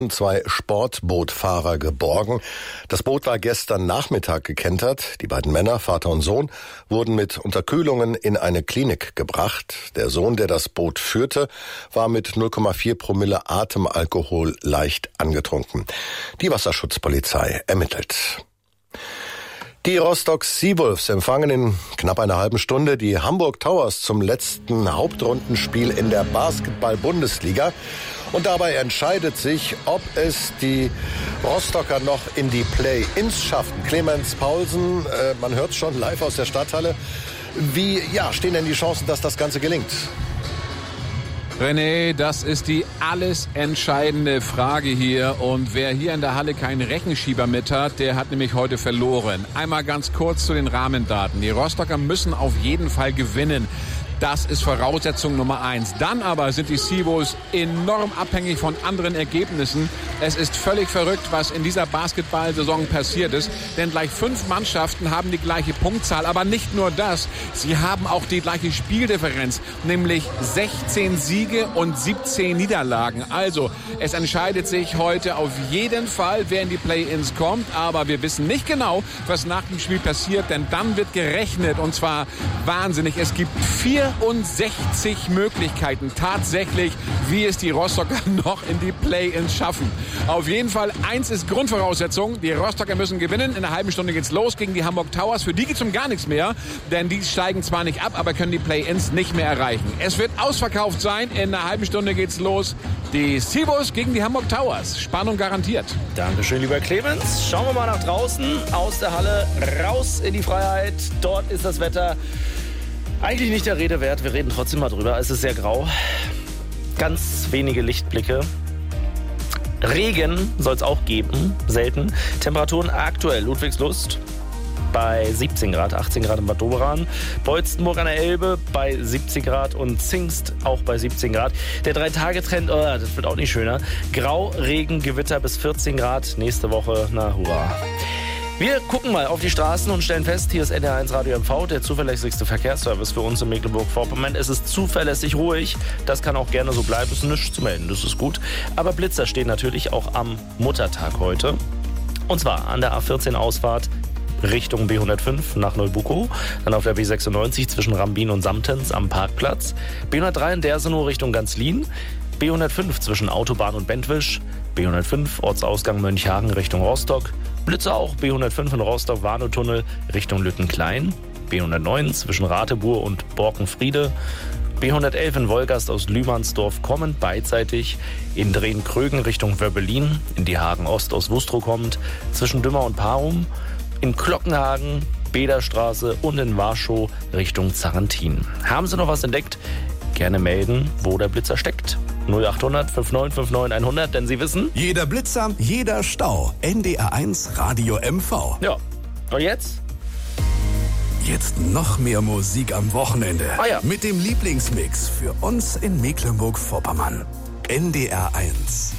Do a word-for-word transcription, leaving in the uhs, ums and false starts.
zwei Sportbootfahrer geborgen. Das Boot war gestern Nachmittag gekentert. Die beiden Männer, Vater und Sohn, wurden mit Unterkühlungen in eine Klinik gebracht. Der Sohn, der das Boot führte, war mit null Komma vier Promille Atemalkohol leicht angetrunken. Die Wasserschutzpolizei ermittelt. Die Rostock Seawolves empfangen in knapp einer halben Stunde die Hamburg Towers zum letzten Hauptrundenspiel in der Basketball-Bundesliga. Und dabei entscheidet sich, ob es die Rostocker noch in die Play-ins schaffen. Clemens Paulsen, äh, man hört es schon live aus der Stadthalle. Wie ja, stehen denn die Chancen, dass das Ganze gelingt? René, das ist die alles entscheidende Frage hier. Und wer hier in der Halle keinen Rechenschieber mit hat, der hat nämlich heute verloren. Einmal ganz kurz zu den Rahmendaten. Die Rostocker müssen auf jeden Fall gewinnen. Das ist Voraussetzung Nummer eins. Dann aber sind die Seawolves enorm abhängig von anderen Ergebnissen. Es ist völlig verrückt, was in dieser Basketball-Saison passiert ist. Denn gleich fünf Mannschaften haben die gleiche Punktzahl. Aber nicht nur das, sie haben auch die gleiche Spieldifferenz. Nämlich sechzehn Siege und siebzehn Niederlagen. Also, es entscheidet sich heute auf jeden Fall, wer in die Play-ins kommt. Aber wir wissen nicht genau, was nach dem Spiel passiert. Denn dann wird gerechnet. Und zwar wahnsinnig. Es gibt vierundsechzig Möglichkeiten tatsächlich, wie es die Rostocker noch in die Play-ins schaffen. Auf jeden Fall, eins ist Grundvoraussetzung. Die Rostocker müssen gewinnen. In einer halben Stunde geht's los gegen die Hamburg Towers. Für die geht's um gar nichts mehr, denn die steigen zwar nicht ab, aber können die Play-ins nicht mehr erreichen. Es wird ausverkauft sein. In einer halben Stunde geht's los. Die Seawolves gegen die Hamburg Towers. Spannung garantiert. Dankeschön, lieber Clemens. Schauen wir mal nach draußen. Aus der Halle, raus in die Freiheit. Dort ist das Wetter eigentlich nicht der Rede wert. Wir reden trotzdem mal drüber. Es ist sehr grau. Ganz wenige Lichtblicke. Regen soll es auch geben. Selten. Temperaturen aktuell. Ludwigslust bei siebzehn Grad, achtzehn Grad in Bad Doberan. Beutzenburg an der Elbe bei siebzehn Grad und Zingst auch bei siebzehn Grad. Der Drei-Tage-Trend, oh, das wird auch nicht schöner. Grau, Regen, Gewitter bis vierzehn Grad. Nächste Woche, na hurra. Wir gucken mal auf die Straßen und stellen fest, hier ist N D R eins Radio M V, der zuverlässigste Verkehrsservice für uns in Mecklenburg-Vorpommern. Es ist zuverlässig ruhig, das kann auch gerne so bleiben, es ist nichts zu melden, das ist gut. Aber Blitzer stehen natürlich auch am Muttertag heute. Und zwar an der A vierzehn Ausfahrt Richtung B hundertfünf nach Neubukow, dann auf der B sechsundneunzig zwischen Rambin und Samtens am Parkplatz, B hundertdrei in Dersenow Richtung Ganzlin, B hundertfünf zwischen Autobahn und Bentwisch, B hundertfünf Ortsausgang Mönchhagen Richtung Rostock, Blitzer auch B hundertfünf in Rostock-Warnow-Tunnel Richtung Lüttenklein, B hundertneun zwischen Rateburg und Borkenfriede, B hundertelf in Wolgast aus Lühmannsdorf kommend beidseitig, in Drehen-Krögen Richtung Wöbbelin, in die Hagen-Ost aus Wustrow kommend, zwischen Dümmer und Parum, in Glockenhagen, Bederstraße und in Warschau Richtung Zarrentin. Haben Sie noch was entdeckt? Gerne melden, wo der Blitzer steckt. null acht hundert neunundfünfzig neunundfünfzig hundert, denn Sie wissen... Jeder Blitzer, jeder Stau. N D R eins Radio M V. Ja, und jetzt? Jetzt noch mehr Musik am Wochenende. Ah ja. Mit dem Lieblingsmix für uns in Mecklenburg-Vorpommern. N D R eins.